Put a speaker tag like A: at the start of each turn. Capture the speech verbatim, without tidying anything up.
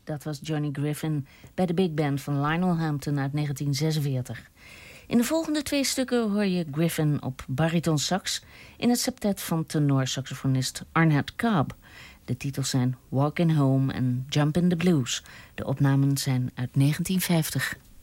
A: Dat was Johnny Griffin bij de Big Band van Lionel Hampton uit negentien zesenveertig. In de volgende twee stukken hoor je Griffin op baritonsax in het septet van tenorsaxofonist Arnett Cobb. De titels zijn Walkin' Home en Jump in the Blues. De opnamen zijn uit negentien vijftig.